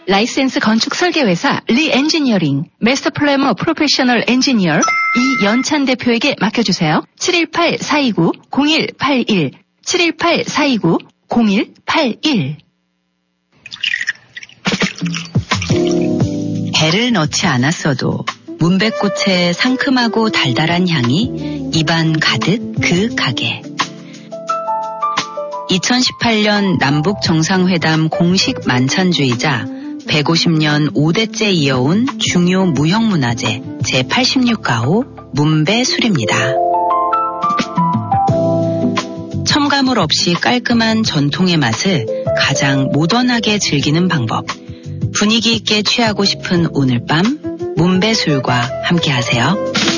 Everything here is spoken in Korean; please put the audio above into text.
라이센스 건축 설계회사 리엔지니어링 마스터 플래머 프로페셔널 엔지니어 이연찬 대표에게 맡겨주세요. 718-429-0181 718-429-0181 배를 넣지 않았어도 문배꽃의 상큼하고 달달한 향이 입안 가득 그 가게. 2018년 남북정상회담 공식 만찬주의자 150년 5대째 이어온 중요 무형문화재 제86가호 문배술입니다. 첨가물 없이 깔끔한 전통의 맛을 가장 모던하게 즐기는 방법. 분위기 있게 취하고 싶은 오늘 밤 문배술과 함께하세요.